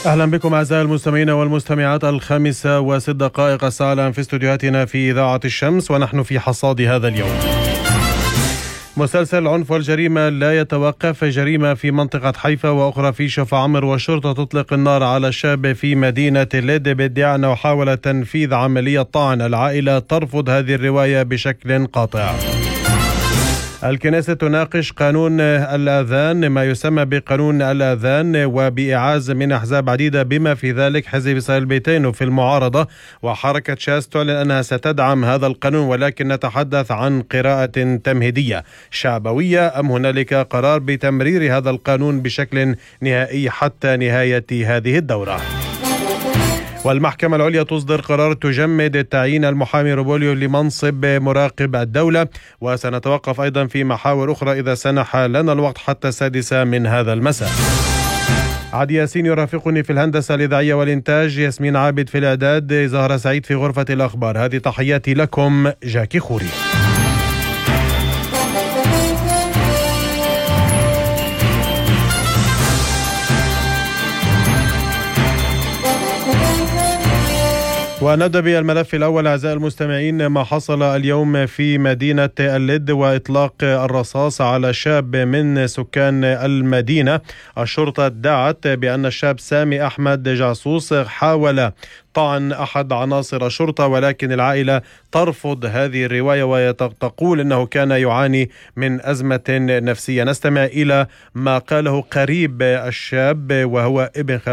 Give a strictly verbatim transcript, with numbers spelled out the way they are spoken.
أهلا بكم أعزائي المستمعين والمستمعات. الخامسة وست دقائق الساعة الآن في استوديوهاتنا في إذاعة الشمس، ونحن في حصاد هذا اليوم. مسلسل العنف والجريمة لا يتوقف، جريمة في منطقة حيفا وأخرى في شفا عمر، والشرطة تطلق النار على شاب في مدينة ليد بادعاء أنه حاول تنفيذ عملية طعن. العائلة ترفض هذه الرواية بشكل قاطع. الكنيسة تناقش قانون الآذان، ما يسمى بقانون الآذان، وبإعاز من أحزاب عديدة بما في ذلك حزب إسرائيل بيتينو في المعارضة، وحركة شاس تعلن أنها ستدعم هذا القانون، ولكن نتحدث عن قراءة تمهيدية شعبوية أم هنالك قرار بتمرير هذا القانون بشكل نهائي حتى نهاية هذه الدورة. والمحكمة العليا تصدر قرار تجمد تعيين المحامي روبوليو لمنصب مراقب الدولة، وسنتوقف أيضا في محاور أخرى إذا سنح لنا الوقت حتى السادسة من هذا المساء. عدي ياسين يرافقني في الهندسة الإذاعية والإنتاج، ياسمين عابد في الإعداد، زهرة سعيد في غرفة الأخبار. هذه تحياتي لكم، جاكي خوري. ونبدأ بالملف الأول أعزائي المستمعين. ما حصل اليوم في مدينة اللد وإطلاق الرصاص على شاب من سكان المدينة. الشرطة ادعت بأن الشاب سامي أحمد جاسوس حاول طعن أحد عناصر الشرطة، ولكن العائلة ترفض هذه الرواية وتقول أنه كان يعاني من أزمة نفسية. نستمع إلى ما قاله قريب الشاب وهو ابن